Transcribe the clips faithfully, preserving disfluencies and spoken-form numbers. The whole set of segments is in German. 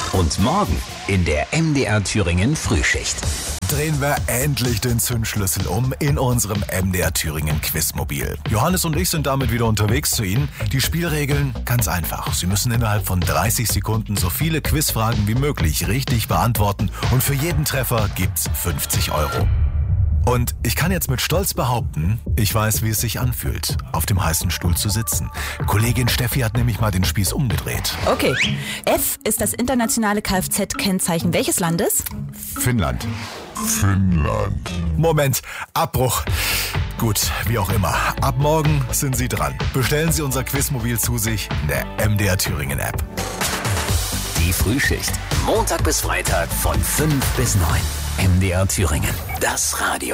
Und morgen in der M D R Thüringen Frühschicht. Drehen wir endlich den Zündschlüssel um in unserem M D R Thüringen Quizmobil. Johannes und ich sind damit wieder unterwegs zu Ihnen. Die Spielregeln ganz einfach. Sie müssen innerhalb von dreißig Sekunden so viele Quizfragen wie möglich richtig beantworten und für jeden Treffer gibt's fünfzig Euro. Und ich kann jetzt mit Stolz behaupten, ich weiß, wie es sich anfühlt, auf dem heißen Stuhl zu sitzen. Kollegin Steffi hat nämlich mal den Spieß umgedreht. Okay. F ist das internationale Kfz-Kennzeichen welches Landes? Finnland. Finnland. Moment, Abbruch. Gut, wie auch immer. Ab morgen sind Sie dran. Bestellen Sie unser Quizmobil zu sich in der M D R Thüringen App. Die Frühschicht. Montag bis Freitag von fünf bis neun. M D R Thüringen. Das Radio.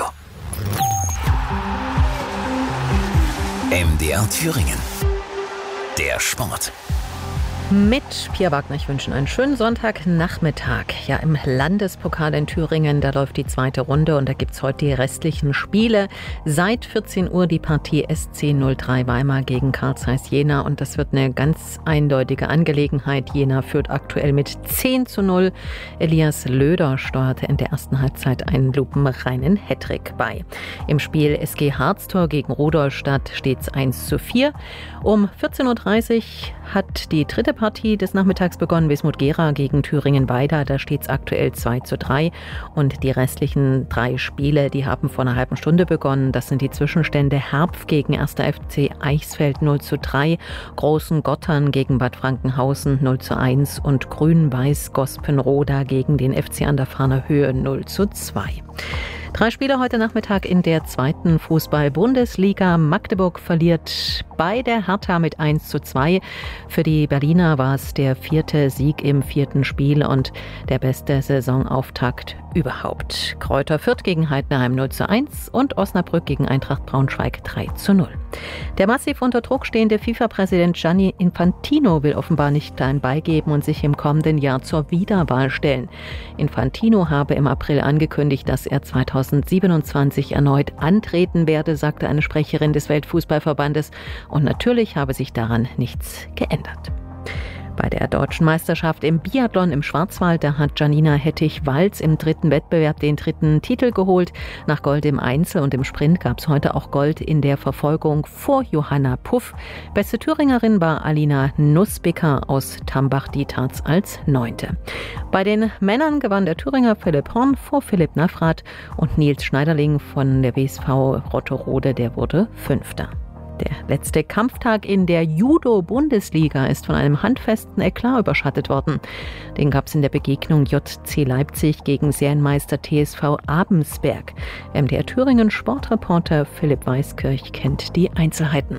M D R Thüringen. Der Sport. Mit Pia Wagner, ich wünsche einen schönen Sonntagnachmittag. Ja, im Landespokal in Thüringen, da läuft die zweite Runde und da gibt's heute die restlichen Spiele. Seit vierzehn Uhr die Partie S C null drei Weimar gegen Carl Zeiss Jena und das wird eine ganz eindeutige Angelegenheit. Jena führt aktuell mit zehn zu null. Elias Löder steuerte in der ersten Halbzeit einen lupenreinen Hattrick bei. Im Spiel S G Harztor gegen Rudolstadt steht's eins zu vier. Um vierzehn Uhr dreißig hat die dritte Partie des Nachmittags begonnen. Wismut Gera gegen Thüringen-Weida. Da steht es aktuell zwei zu drei. Und die restlichen drei Spiele, die haben vor einer halben Stunde begonnen. Das sind die Zwischenstände Herpf gegen erster F C Eichsfeld null zu drei, Großen Gottern gegen Bad Frankenhausen null zu eins und Grün-Weiß Gospenroda gegen den F C an der Farner Höhe null zu zwei. Drei Spiele heute Nachmittag in der zweiten Fußball-Bundesliga. Magdeburg verliert bei der Hertha mit eins zu zwei. Für die Berliner war es der vierte Sieg im vierten Spiel und der beste Saisonauftakt überhaupt. Kräuter Fürth gegen Heidenheim null zu eins und Osnabrück gegen Eintracht Braunschweig drei zu null. Der massiv unter Druck stehende FIFA-Präsident Gianni Infantino will offenbar nicht klein beigeben und sich im kommenden Jahr zur Wiederwahl stellen. Infantino habe im April angekündigt, dass er zweitausendsiebenundzwanzig erneut antreten werde, sagte eine Sprecherin des Weltfußballverbandes. Und natürlich habe sich daran nichts geändert. Bei der deutschen Meisterschaft im Biathlon im Schwarzwald, da hat Janina Hettich-Walz im dritten Wettbewerb den dritten Titel geholt. Nach Gold im Einzel und im Sprint gab es heute auch Gold in der Verfolgung vor Johanna Puff. Beste Thüringerin war Alina Nussbicker aus Tambach-Dietharz als Neunte. Bei den Männern gewann der Thüringer Philipp Horn vor Philipp Navrath und Nils Schneiderling von der W S V Rotterode, der wurde Fünfter. Der letzte Kampftag in der Judo-Bundesliga ist von einem handfesten Eklat überschattet worden. Den gab es in der Begegnung J C Leipzig gegen Serienmeister T S V Abensberg. M D R Thüringen Sportreporter Philipp Weiskirch kennt die Einzelheiten.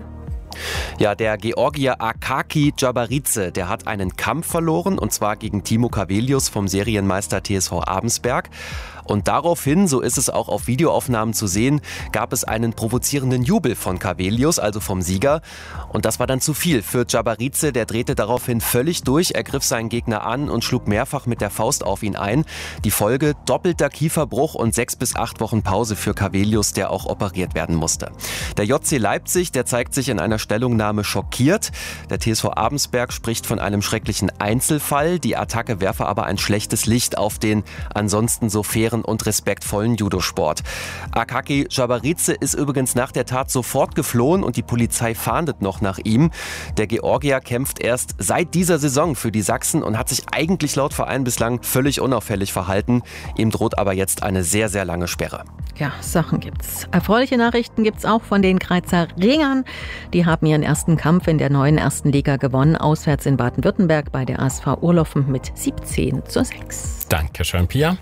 Ja, der Georgier Akaki Djabaridze, der hat einen Kampf verloren und zwar gegen Timo Cavelius vom Serienmeister T S V Abensberg. Und daraufhin, so ist es auch auf Videoaufnahmen zu sehen, gab es einen provozierenden Jubel von Cavelius, also vom Sieger. Und das war dann zu viel für Djabaridze, der drehte daraufhin völlig durch, er griff seinen Gegner an und schlug mehrfach mit der Faust auf ihn ein. Die Folge: doppelter Kieferbruch und sechs bis acht Wochen Pause für Cavelius, der auch operiert werden musste. Der J C Leipzig, der zeigt sich in einer Stellungnahme schockiert. Der T S V Abensberg spricht von einem schrecklichen Einzelfall. Die Attacke werfe aber ein schlechtes Licht auf den ansonsten so fairen und respektvollen Judosport. Akaki Djabaridze ist übrigens nach der Tat sofort geflohen und die Polizei fahndet noch nach ihm. Der Georgier kämpft erst seit dieser Saison für die Sachsen und hat sich eigentlich laut Verein bislang völlig unauffällig verhalten. Ihm droht aber jetzt eine sehr, sehr lange Sperre. Ja, Sachen gibt's. Erfreuliche Nachrichten gibt's auch von den Greizer Ringern. Die haben ihren ersten Kampf in der neuen ersten Liga gewonnen, auswärts in Baden-Württemberg bei der A S V Urloffen mit siebzehn zu sechs. Dankeschön, Pia.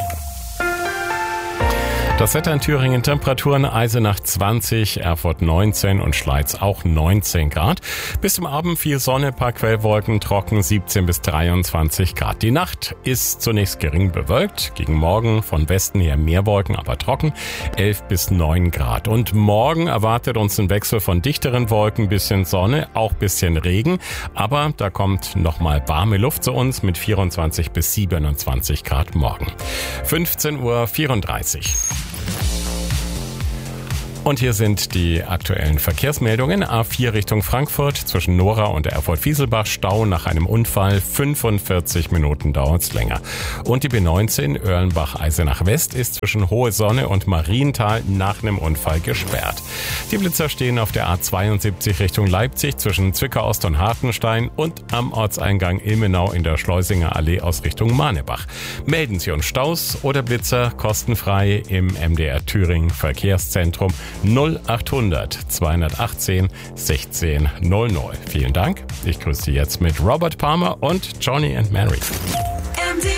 Das Wetter in Thüringen: Temperaturen Eisenach zwanzig, Erfurt neunzehn und Schleiz auch neunzehn Grad. Bis zum Abend viel Sonne, paar Quellwolken, trocken siebzehn bis dreiundzwanzig Grad. Die Nacht ist zunächst gering bewölkt. Gegen Morgen von Westen her mehr Wolken, aber trocken, elf bis neun Grad. Und morgen erwartet uns ein Wechsel von dichteren Wolken, bisschen Sonne, auch bisschen Regen. Aber da kommt nochmal warme Luft zu uns mit vierundzwanzig bis siebenundzwanzig Grad morgen. fünfzehn Uhr vierunddreißig. Und hier sind die aktuellen Verkehrsmeldungen. A vier Richtung Frankfurt zwischen Nora und Erfurt-Fieselbach Stau nach einem Unfall. fünfundvierzig Minuten dauert's länger. Und die B neunzehn Oerlenbach-Eisenach West ist zwischen Hohe Sonne und Marienthal nach einem Unfall gesperrt. Die Blitzer stehen auf der A zweiundsiebzig Richtung Leipzig zwischen Zwickau Ost und Hartenstein und am Ortseingang Ilmenau in der Schleusinger Allee aus Richtung Manebach. Melden Sie uns Staus oder Blitzer kostenfrei im M D R Thüringen Verkehrszentrum null achthundert zweihundertachtzehn sechzehn null null. Vielen Dank. Ich grüße Sie jetzt mit Robert Palmer und Johnny and Mary. M D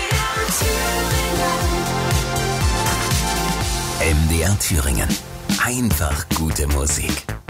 R Thüringen. M D R Thüringen. Einfach gute Musik.